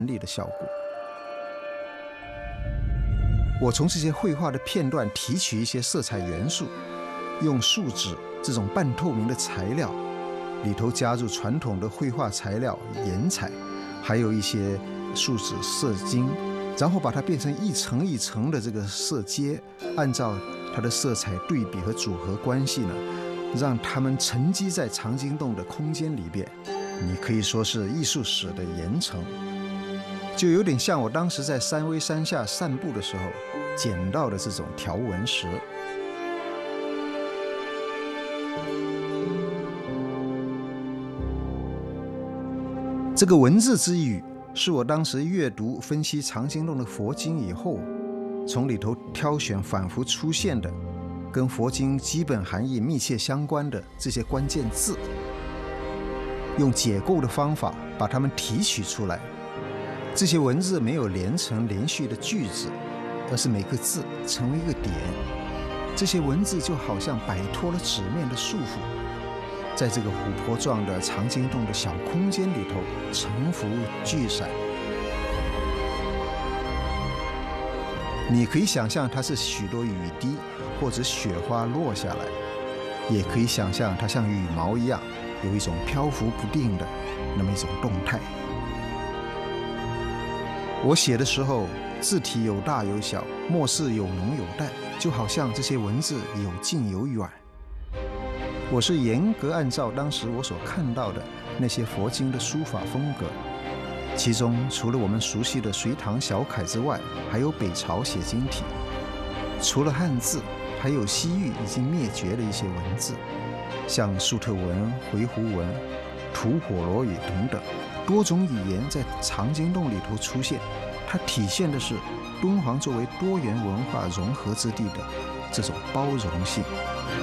力的效果。我从这些绘画的片段提取一些色彩元素，用树脂这种半透明的材料，里头加入传统的绘画材料岩彩，还有一些树脂色晶，然后把它变成一层一层的这个色阶，按照它的色彩对比和组合关系呢，让它们沉积在藏经洞的空间里边。你可以说是艺术史的岩层，就有点像我当时在三威山下散步的时候捡到的这种条纹石。这个文字之语是我当时阅读分析藏经洞的佛经以后，从里头挑选反复出现的跟佛经基本含义密切相关的这些关键字，用解构的方法把它们提取出来。这些文字没有连成连续的句子，而是每个字成为一个点。这些文字就好像摆脱了纸面的束缚，在这个琥珀状的藏经洞的小空间里头沉浮聚散。你可以想象它是许多雨滴或者雪花落下来，也可以想象它像羽毛一样，有一种漂浮不定的那么一种动态。我写的时候，字体有大有小，墨色有浓有淡，就好像这些文字有近有远。我是严格按照当时我所看到的那些佛经的书法风格，其中除了我们熟悉的隋唐小楷之外，还有北朝写经体。除了汉字，还有西域已经灭绝的一些文字，像粟特文、回鹘文、吐火罗语等等，多种语言在藏经洞里头出现，它体现的是敦煌作为多元文化融合之地的这种包容性。